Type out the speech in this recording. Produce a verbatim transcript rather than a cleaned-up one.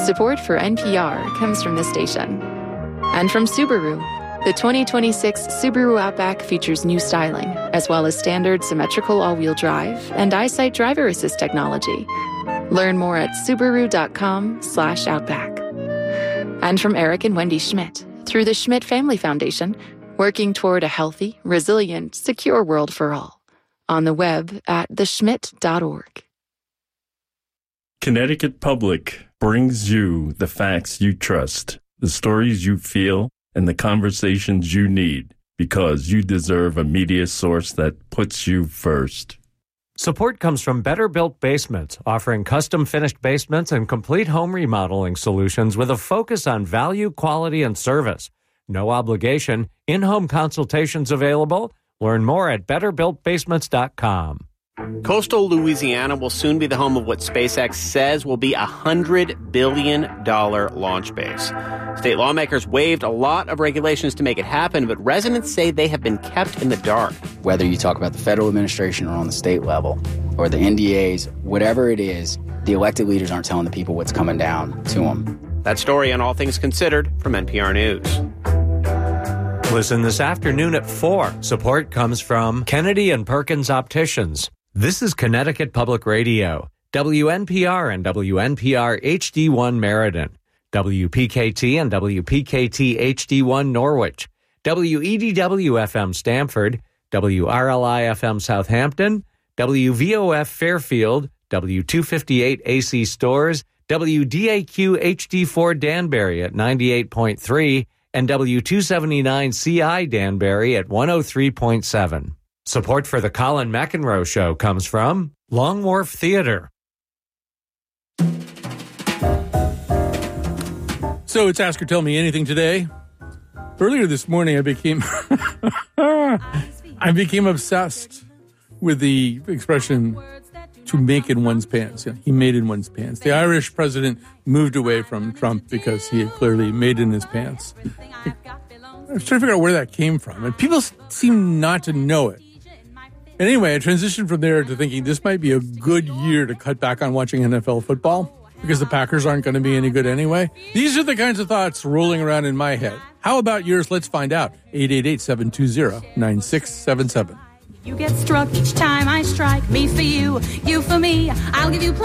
Support for N P R comes from this station. And from Subaru. The twenty twenty-six Subaru Outback features new styling, as well as standard symmetrical all-wheel drive and EyeSight driver assist technology. Learn more at Subaru.com slash Outback. And from Eric and Wendy Schmidt, through the Schmidt Family Foundation, working toward a healthy, resilient, secure world for all. On the web at the schmidt dot org. Connecticut Public brings you the facts you trust, the stories you feel, and the conversations you need, because you deserve a media source that puts you first. Support comes from Better Built Basements, offering custom-finished basements and complete home remodeling solutions with a focus on value, quality, and service. No obligation, in-home consultations available. Learn more at better built basements dot com. Coastal Louisiana will soon be the home of what SpaceX says will be a one hundred billion dollars launch base. State lawmakers waived a lot of regulations to make it happen, but residents say they have been kept in the dark. Whether you talk about the federal administration or on the state level, or the N D As, whatever it is, the elected leaders aren't telling the people what's coming down to them. That story on All Things Considered from N P R News. Listen this afternoon at four. Support comes from Kennedy and Perkins Opticians. This is Connecticut Public Radio, W N P R and W N P R H D one Meriden, W P K T and W P K T H D one Norwich, W E D W F M Stamford, W R L I F M Southampton, W V O F Fairfield, W two fifty-eight A C Stores, W D A Q H D four Danbury at ninety-eight point three, and W two seventy-nine C I Danbury at one oh three point seven. Support for the Colin McEnroe Show comes from Long Wharf Theater. So it's Ask or Tell Me Anything today. Earlier this morning, I became I became obsessed with the expression "to make in one's pants." You know, he made in one's pants. The Irish president moved away from Trump because he had clearly made in his pants. I was trying to figure out where that came from, and people seem not to know it. And anyway, I transitioned from there to thinking this might be a good year to cut back on watching N F L football because the Packers aren't going to be any good anyway. These are the kinds of thoughts rolling around in my head. How about yours? Let's find out. eight eight eight, seven two zero, nine six seven seven. You get struck each time I strike. Me for you, you for me. I'll give you